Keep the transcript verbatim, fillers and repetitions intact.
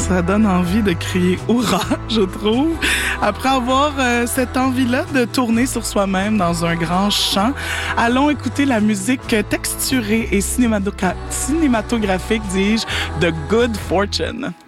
Ça donne envie de crier « Hourra », je trouve. Après avoir euh, cette envie-là de tourner sur soi-même dans un grand champ, allons écouter la musique texturée et cinémato- cinématographique, dis-je, de Good Fortune.